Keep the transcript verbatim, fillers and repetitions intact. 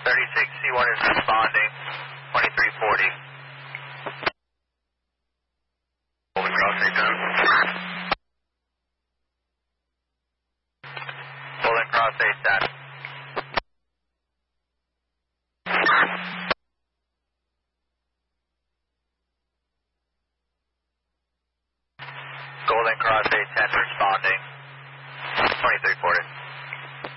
thirty-six C one is responding, twenty-three forty. Golden Cross eight ten. Golden Cross eight ten. Golden Cross eight ten responding, twenty-three forty.